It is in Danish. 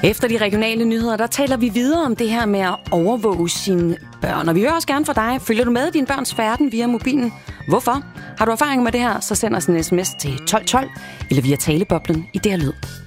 Efter de regionale nyheder, der taler vi videre om det her med at overvåge sine børn. Og vi hører også gerne fra dig. Følger du med i din børns verden via mobilen? Hvorfor? Har du erfaring med det her, så send os en sms til 1212 eller via taleboblen i DR Lyd.